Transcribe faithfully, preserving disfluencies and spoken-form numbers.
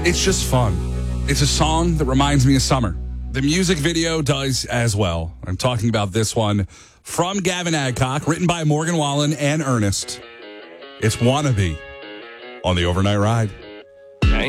It's just fun. It's a song that reminds me of summer. The music video does as well. I'm talking about this one from Gavin Adcock, written by Morgan Wallen and Ernest. It's Wannabe on the Overnight Ride.